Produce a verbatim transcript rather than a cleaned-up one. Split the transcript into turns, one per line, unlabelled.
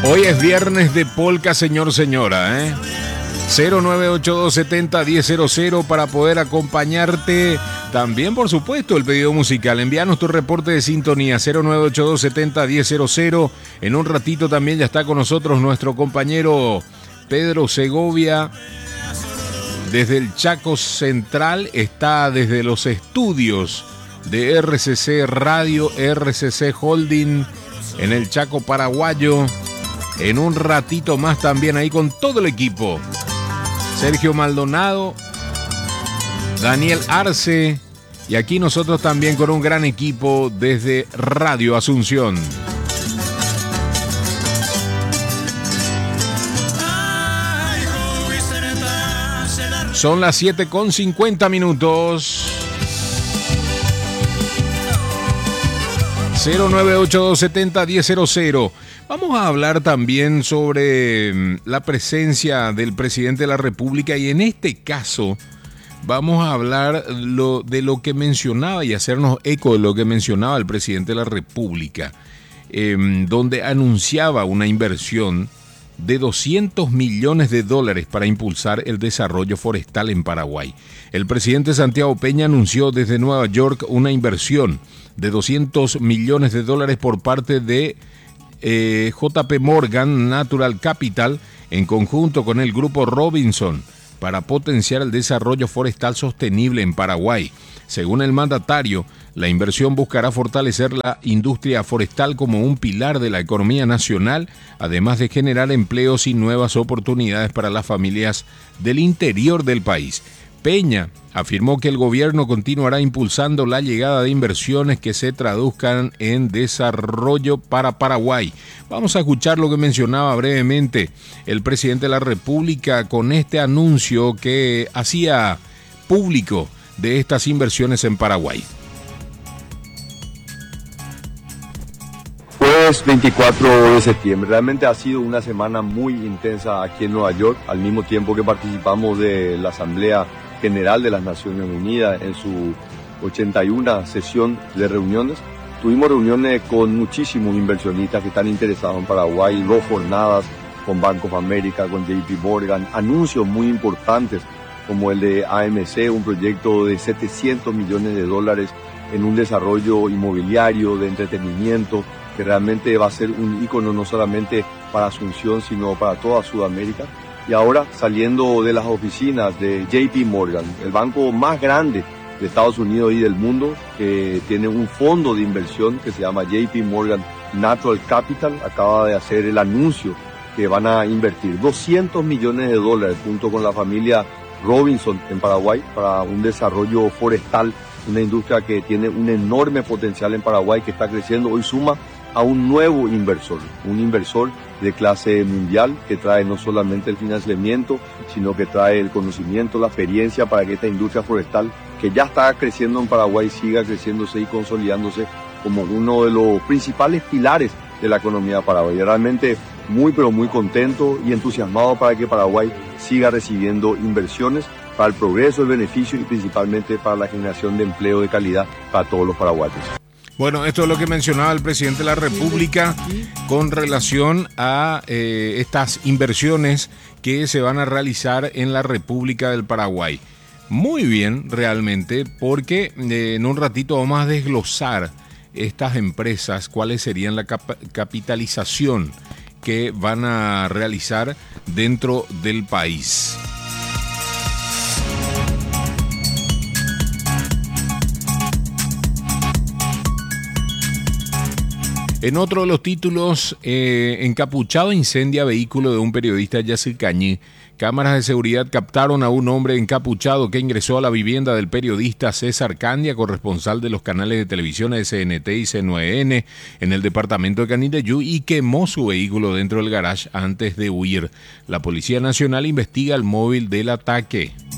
Hoy es viernes de polka, señor, señora, ¿eh? cero nueve ocho dos siete cero uno cero cero para poder acompañarte. También, por supuesto, el pedido musical. Envíanos tu reporte de sintonía cero nueve ocho dos siete cero uno cero cero. En un ratito también ya está con nosotros nuestro compañero Pedro Segovia. Desde el Chaco Central, está desde los estudios de R C C Radio, R C C Holding, en el Chaco paraguayo. En un ratito más también ahí con todo el equipo. Sergio Maldonado, Daniel Arce y aquí nosotros también con un gran equipo desde Radio Asunción. Son las siete con cincuenta minutos. cero nueve ocho dos siete cero uno cero cero. Vamos a hablar también sobre la presencia del presidente de la República y en este caso vamos a hablar lo, de lo que mencionaba y hacernos eco de lo que mencionaba el presidente de la República, eh, donde anunciaba una inversión de doscientos millones de dólares para impulsar el desarrollo forestal en Paraguay. El presidente Santiago Peña anunció desde Nueva York una inversión de doscientos millones de dólares por parte de eh, J P Morgan Natural Capital en conjunto con el grupo Robinson para potenciar el desarrollo forestal sostenible en Paraguay. Según el mandatario, la inversión buscará fortalecer la industria forestal como un pilar de la economía nacional, además de generar empleos y nuevas oportunidades para las familias del interior del país. Peña afirmó que el gobierno continuará impulsando la llegada de inversiones que se traduzcan en desarrollo para Paraguay. Vamos a escuchar lo que mencionaba brevemente el presidente de la República con este anuncio que hacía público de estas inversiones en Paraguay.
Jueves veinticuatro de septiembre, realmente ha sido una semana muy intensa aquí en Nueva York, al mismo tiempo que participamos de la Asamblea General de las Naciones Unidas en su ochenta y una sesión de reuniones. Tuvimos reuniones con muchísimos inversionistas que están interesados en Paraguay, dos jornadas con Bank of America, con J P Morgan, anuncios muy importantes como el de A M C, un proyecto de setecientos millones de dólares en un desarrollo inmobiliario, de entretenimiento, que realmente va a ser un ícono no solamente para Asunción, sino para toda Sudamérica. Y ahora saliendo de las oficinas de J P Morgan, el banco más grande de Estados Unidos y del mundo, que tiene un fondo de inversión que se llama J P Morgan Natural Capital, acaba de hacer el anuncio que van a invertir doscientos millones de dólares junto con la familia Robinson en Paraguay para un desarrollo forestal, una industria que tiene un enorme potencial en Paraguay, que está creciendo. Hoy suma a un nuevo inversor, un inversor de clase mundial que trae no solamente el financiamiento, sino que trae el conocimiento, la experiencia para que esta industria forestal, que ya está creciendo en Paraguay, siga creciéndose y consolidándose como uno de los principales pilares de la economía de Paraguay. Realmente muy pero muy contento y entusiasmado para que Paraguay siga recibiendo inversiones para el progreso, el beneficio y principalmente para la generación de empleo de calidad para todos los paraguayos.
Bueno, esto es lo que mencionaba el presidente de la República con relación a eh, estas inversiones que se van a realizar en la República del Paraguay. Muy bien, realmente, porque eh, en un ratito vamos a desglosar estas empresas, cuáles serían la cap- capitalización que van a realizar dentro del país. En otro de los títulos, eh, encapuchado incendia vehículo de un periodista Yacir Cañí. Cámaras de seguridad captaron a un hombre encapuchado que ingresó a la vivienda del periodista César Candia, corresponsal de los canales de televisión S N T y C nueve N en el departamento de Canindeyú, y quemó su vehículo dentro del garage antes de huir. La Policía Nacional investiga el móvil del ataque.